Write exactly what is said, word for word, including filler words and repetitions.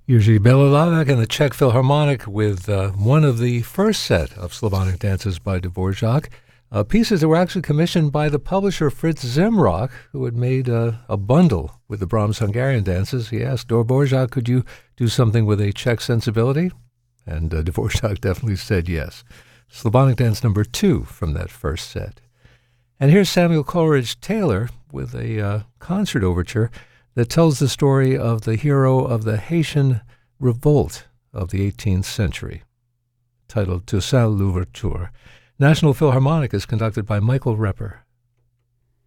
Jiří Bělohlávek and the Czech Philharmonic with uh, one of the first set of Slavonic dances by Dvorak, uh, pieces that were actually commissioned by the publisher Fritz Zimrock, who had made uh, a bundle with the Brahms Hungarian dances. He asked Dvorak, could you do something with a Czech sensibility? And uh, Dvorak definitely said yes. Slavonic dance number two from that first set. And here's Samuel Coleridge Taylor with a uh, concert overture that tells the story of the hero of the Haitian revolt of the eighteenth century, titled Toussaint Louverture. National Philharmonic is conducted by Michael Repper.